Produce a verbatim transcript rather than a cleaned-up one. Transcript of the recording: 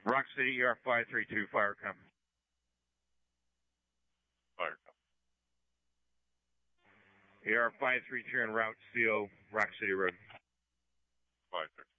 Rock City, E R five three two, fire com. Fire com. E R five three two en route, C O, Rock City Road. five thirty.